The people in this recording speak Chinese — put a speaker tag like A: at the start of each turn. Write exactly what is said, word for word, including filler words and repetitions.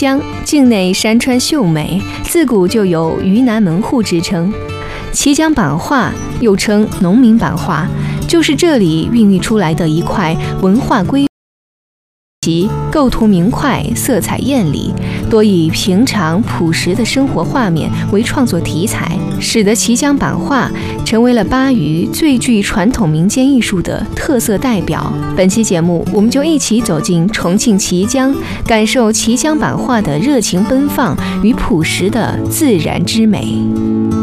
A: 江境内山川秀美，自古就有“渝南门户”之称。綦江版画又称农民版画，就是这里孕育出来的一块文化瑰其构图明快，色彩艳丽，多以平常朴实的生活画面为创作题材，使得綦江版画成为了巴渝最具传统民间艺术的特色代表。本期节目，我们就一起走进重庆綦江，感受綦江版画的热情奔放与朴实的自然之美。